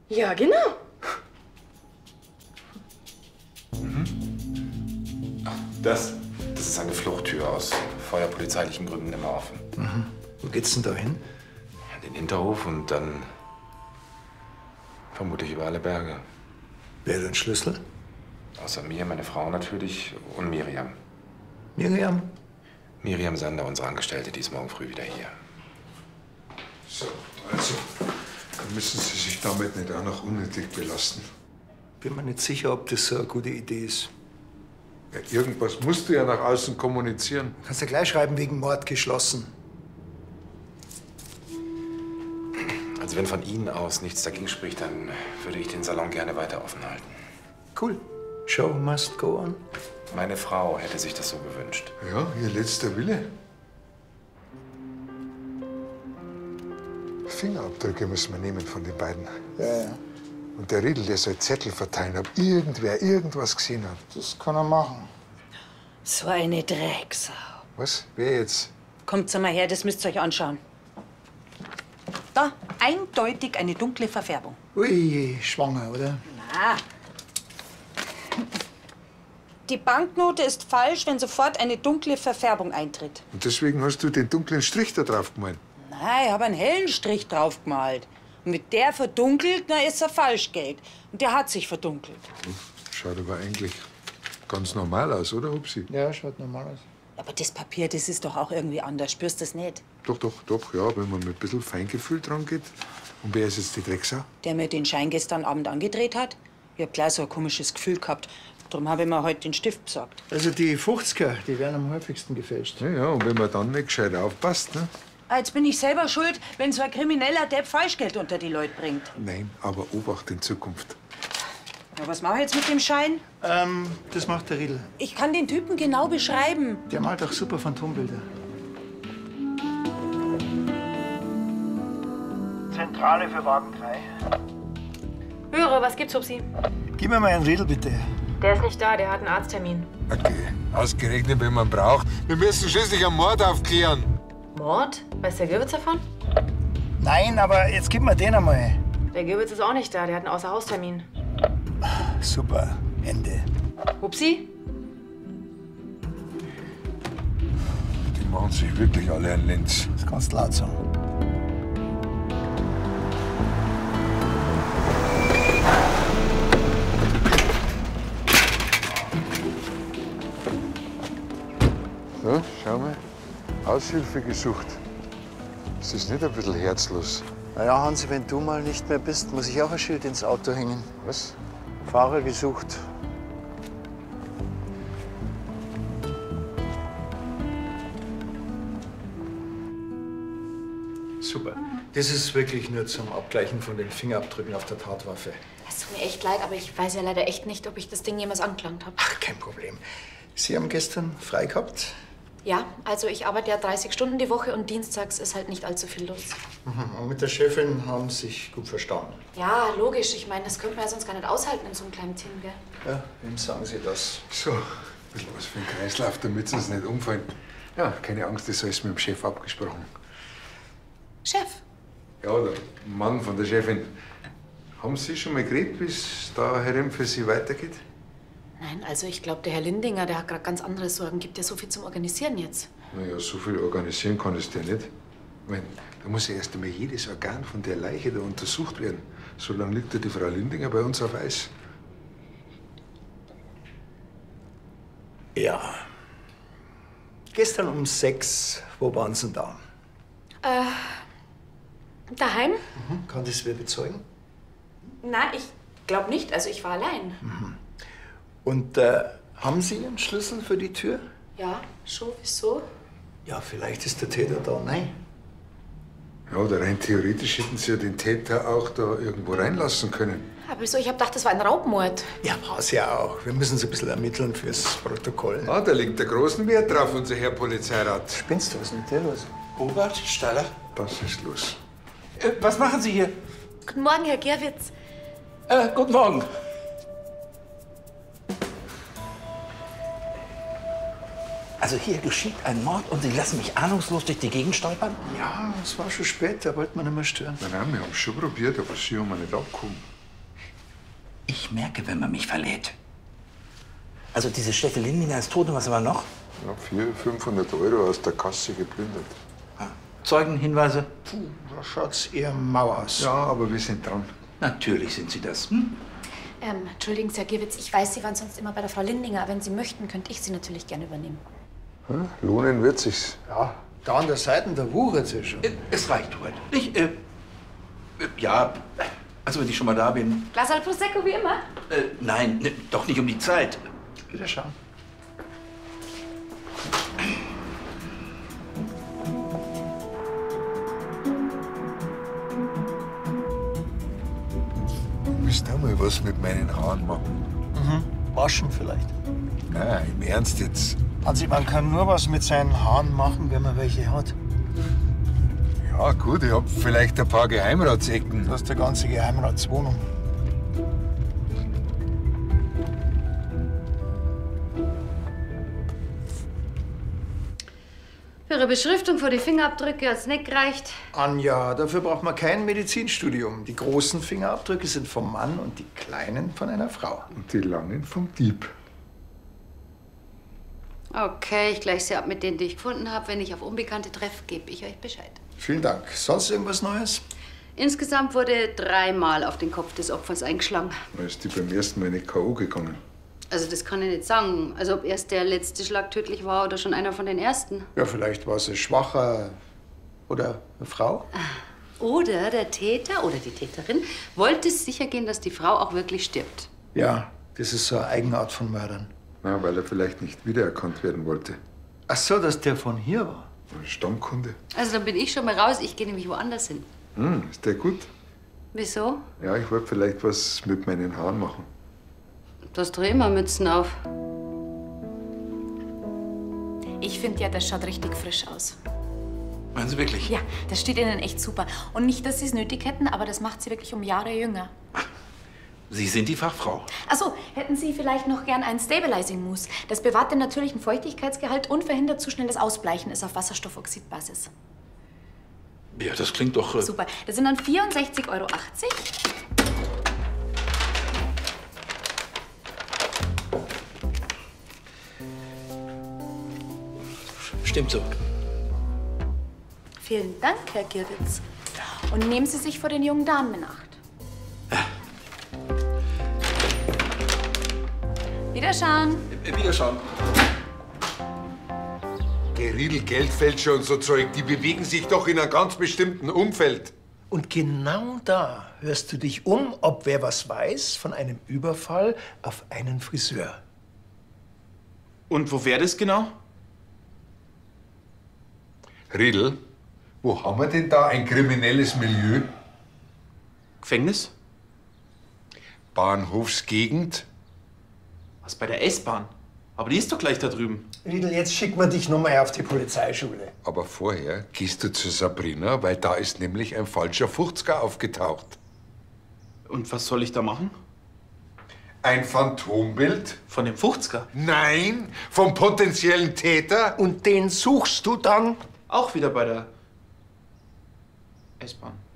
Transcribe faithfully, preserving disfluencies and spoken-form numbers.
Ja, genau. Mhm. Das, das ist eine Fluchttür aus feuerpolizeilichen Gründen immer offen. Mhm. Wo geht's denn da hin? In den Hinterhof und dann vermutlich über alle Berge. Wer hat den Schlüssel? Außer mir, meine Frau natürlich und Miriam. Miriam? Miriam Sander, unsere Angestellte, die ist morgen früh wieder hier. So, also, dann müssen Sie sich damit nicht auch noch unnötig belasten. Bin mir nicht sicher, ob das so eine gute Idee ist. Ja, irgendwas musst du ja nach außen kommunizieren. Du kannst ja gleich schreiben, wegen Mord geschlossen. Also wenn von Ihnen aus nichts dagegen spricht, dann würde ich den Salon gerne weiter offen halten. Cool. Show must go on. Meine Frau hätte sich das so gewünscht. Ja, ihr letzter Wille. Fingerabdrücke müssen wir nehmen von den beiden. Ja, ja. Und der Riedel, der soll Zettel verteilen, ob irgendwer irgendwas gesehen hat. Das kann er machen. So eine Drecksau. Was? Wer jetzt? Kommt's mal her, das müsst ihr euch anschauen. Da, eindeutig eine dunkle Verfärbung. Ui, schwanger, oder? Na. Die Banknote ist falsch, wenn sofort eine dunkle Verfärbung eintritt. Und deswegen hast du den dunklen Strich da drauf gemalt. Nein, ich habe einen hellen Strich draufgemalt. Und mit der verdunkelt, na ist er Falschgeld. Und der hat sich verdunkelt. Schaut aber eigentlich ganz normal aus, oder, Hupsi? Ja, schaut normal aus. Aber das Papier, das ist doch auch irgendwie anders. Spürst du das nicht? Doch, doch, doch, ja, wenn man mit ein bisschen Feingefühl dran geht. Und wer ist jetzt die Drecksau? Der mir den Schein gestern Abend angedreht hat. Ich hab gleich so ein komisches Gefühl gehabt. Darum habe ich mir heute den Stift besorgt. Also die fünfziger, die werden am häufigsten gefälscht. Ja, ja, und wenn man dann nicht gescheit aufpasst, ne? Ah, jetzt bin ich selber schuld, wenn so ein krimineller Depp Falschgeld unter die Leute bringt. Nein, aber Obacht in Zukunft. Ja, was mache ich jetzt mit dem Schein? Ähm, das macht der Riedel. Ich kann den Typen genau beschreiben. Der malt auch super Phantombilder. Zentrale für Wagen drei. Höre, was gibt's, Hupsi? Gib mir mal einen Riedel, bitte. Der ist nicht da, der hat einen Arzttermin. Okay, ausgerechnet, wenn man braucht. Wir müssen schließlich einen Mord aufklären. Mord? Weiß der Gewürz davon? Nein, aber jetzt gib mir den einmal. Der Gewürz ist auch nicht da, der hat einen Außerhaustermin. Super, Ende. Hupsi? Die machen sich wirklich alle einen Lenz. Das kannst du laut sagen. Ja, schau mal. Aushilfe gesucht. Ist das nicht ein bisschen herzlos? Na ja, Hansi, wenn du mal nicht mehr bist, muss ich auch ein Schild ins Auto hängen. Was? Fahrer gesucht. Super. Das ist wirklich nur zum Abgleichen von den Fingerabdrücken auf der Tatwaffe. Es tut mir echt leid, aber ich weiß ja leider echt nicht, ob ich das Ding jemals angelangt habe. Ach, kein Problem. Sie haben gestern frei gehabt? Ja, also ich arbeite ja dreißig Stunden die Woche und dienstags ist halt nicht allzu viel los. Mhm. Und mit der Chefin haben Sie sich gut verstanden? Ja, logisch. Ich meine, das könnte man ja sonst gar nicht aushalten in so einem kleinen Team, gell? Ja, wem sagen Sie das? So, ein bisschen was für ein Kreislauf, damit sie uns nicht umfallen. Ja, keine Angst, das ist alles mit dem Chef abgesprochen. Chef? Ja, der Mann von der Chefin. Haben Sie schon mal geredet, wie es da herum für Sie weitergeht? Nein, also ich glaube, der Herr Lindinger, der hat gerade ganz andere Sorgen. Gibt ja so viel zum Organisieren jetzt. Naja, so viel organisieren kann es der nicht. Ich mein, da muss ja erst einmal jedes Organ von der Leiche da untersucht werden. So lange liegt ja die Frau Lindinger bei uns auf Eis. Ja. Gestern um sechs, wo waren Sie denn da? Äh, daheim? Mhm. Kann das wer bezeugen? Na, ich glaube nicht. Also ich war allein. Mhm. Und äh, haben Sie Ihren Schlüssel für die Tür? Ja, schon. Wieso? Ja, vielleicht ist der Täter da. Nein. Ja, oder rein theoretisch hätten Sie ja den Täter auch da irgendwo reinlassen können. Aber wieso? Ich hab gedacht, das war ein Raubmord. Ja, war's ja auch. Wir müssen so ein bisschen ermitteln fürs Protokoll. Ah, da liegt der großen Wert drauf, unser Herr Polizeirat. Spinnst du? Was ist mit dir los? Hubert Staller? Was ist los? Äh, was machen Sie hier? Guten Morgen, Herr Gerwitz. Äh, guten Morgen. Also hier geschieht ein Mord und Sie lassen mich ahnungslos durch die Gegend stolpern? Ja, es war schon spät, da wollte man nicht mehr stören. Nein, nein, wir haben es schon probiert, aber Sie haben nicht abgekommen. Ich merke, wenn man mich verlädt. Also diese Steffi Lindinger ist tot und was haben wir noch? Ja, vierhundert, fünfhundert Euro aus der Kasse geplündert. Ah, Zeugenhinweise? Puh, da schaut's eher mau aus. Ja, aber wir sind dran. Natürlich sind Sie das. Hm? Ähm, entschuldigen Sie, Herr Gierwitz, ich weiß, Sie waren sonst immer bei der Frau Lindinger, aber wenn Sie möchten, könnte ich Sie natürlich gerne übernehmen. Hm? Lohnen wird sich's. Ja, da an der Seite, da wuchert's ja schon. Äh, Es reicht heute. Ich, äh, äh, ja, also wenn ich schon mal da bin. Glas al Prosecco wie immer. Äh, nein, ne, doch nicht um die Zeit. Wieder schauen. Du musst auch mal was mit meinen Haaren machen. Mhm. Waschen vielleicht. Nein, im Ernst jetzt. Also man kann nur was mit seinen Haaren machen, wenn man welche hat. Ja, gut, ich hab vielleicht ein paar Geheimratsecken. Du hast eine ganze Geheimratswohnung. Für Ihre Beschriftung für die Fingerabdrücke hat's nicht gereicht. Anja, dafür braucht man kein Medizinstudium. Die großen Fingerabdrücke sind vom Mann und die kleinen von einer Frau. Und die langen vom Dieb. Okay, ich gleiche sie ab mit denen, die ich gefunden habe. Wenn ich auf Unbekannte treffe, gebe ich euch Bescheid. Vielen Dank. Sonst irgendwas Neues? Insgesamt wurde dreimal auf den Kopf des Opfers eingeschlagen. Da ist die beim ersten Mal nicht K O gegangen. Also das kann ich nicht sagen. Also ob erst der letzte Schlag tödlich war oder schon einer von den ersten. Ja, vielleicht war sie schwacher oder eine Frau. Oder der Täter oder die Täterin wollte sicher gehen, dass die Frau auch wirklich stirbt. Ja, das ist so eine Eigenart von Mördern. Na, weil er vielleicht nicht wiedererkannt werden wollte. Ach so, dass der von hier war. Ein Stammkunde. Also dann bin ich schon mal raus. Ich gehe nämlich woanders hin. Hm, ist der gut? Wieso? Ja, ich wollte vielleicht was mit meinen Haaren machen. Du hast doch immer Mützen auf. Ich finde ja, das schaut richtig frisch aus. Meinen Sie wirklich? Ja, das steht Ihnen echt super. Und nicht, dass Sie es nötig hätten, aber das macht Sie wirklich um Jahre jünger. Sie sind die Fachfrau. Achso, hätten Sie vielleicht noch gern einen Stabilizing Mousse? Das bewahrt den natürlichen Feuchtigkeitsgehalt und verhindert zu schnelles Ausbleichen, ist auf Wasserstoffoxidbasis. Ja, das klingt doch... Äh Super, das sind dann vierundsechzig Euro achtzig. Stimmt so. Vielen Dank, Herr Gierwitz. Und nehmen Sie sich vor den jungen Damen in Acht. Wiederschauen. Äh, Wiederschauen. Riedel, Geldfälscher und so Zeug, die bewegen sich doch in einem ganz bestimmten Umfeld. Und genau da hörst du dich um, ob wer was weiß von einem Überfall auf einen Friseur. Und wo wäre das genau? Riedel, wo haben wir denn da ein kriminelles Milieu? Gefängnis? Bahnhofsgegend? Was, bei der S-Bahn? Aber die ist doch gleich da drüben. Riedel, jetzt schicken wir dich noch mal auf die Polizeischule. Aber vorher gehst du zu Sabrina, weil da ist nämlich ein falscher fünfziger aufgetaucht. Und was soll ich da machen? Ein Phantombild? Von dem fünfziger? Nein, vom potenziellen Täter. Und den suchst du dann? Auch wieder bei der S-Bahn.